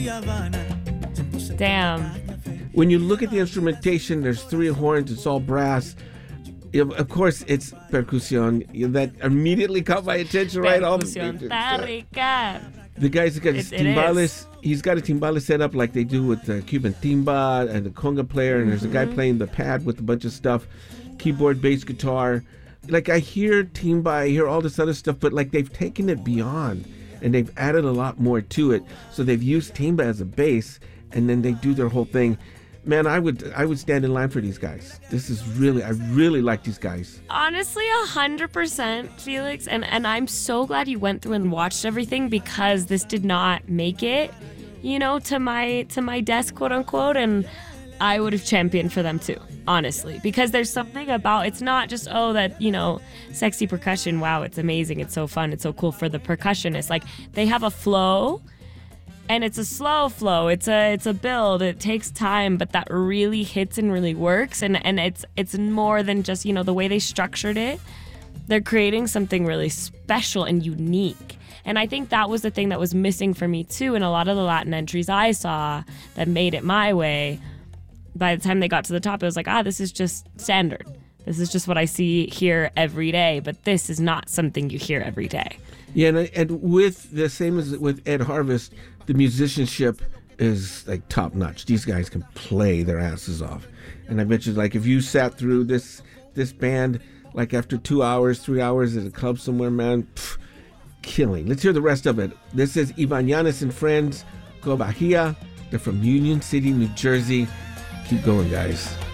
Damn. When you look at the instrumentation, there's 3 horns, it's all brass. Of course, it's percussión. That immediately caught my attention, right? Percusión está rica. The guy's got his timbales. He's got a timbale set up like they do with the Cuban timba and the conga player. And there's a guy playing the pad with a bunch of stuff, keyboard, bass, guitar. Like I hear timba, I hear all this other stuff, but like they've taken it beyond and they've added a lot more to it. So they've used timba as a bass, and then they do their whole thing. Man, I would stand in line for these guys. I really like these guys. Honestly, 100%, Felix. And I'm so glad you went through and watched everything, because this did not make it, to my desk, quote unquote. And I would have championed for them too, honestly, because there's something about, it's not just, sexy percussion. Wow, it's amazing. It's so fun. It's so cool for the percussionists. Like, they have a flow. And it's a slow flow. It's a build. It takes time, but that really hits and really works. And it's more than just, the way they structured it. They're creating something really special and unique. And I think that was the thing that was missing for me too in a lot of the Latin entries I saw that made it my way. By the time they got to the top, it was like, this is just standard. This is just what I see here every day. But this is not something you hear every day. Yeah, and with the same as with Ed Harvest, the musicianship is like top notch. These guys can play their asses off. And I bet you, like, if you sat through this band, like after 2 hours, 3 hours at a club somewhere, man, killing. Let's hear the rest of it. This is Ibanez and Friends, Go Bahia. They're from Union City, New Jersey. Keep going, guys.